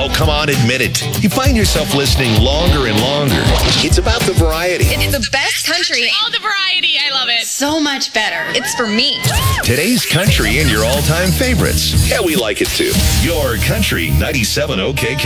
Oh, come on, admit it. You find yourself listening longer and longer. It's about the variety. It's the best country. All the variety. I love it. So much better. It's for me. Today's country and your all-time favorites. Yeah, we like it too. Your Country 97 OKK.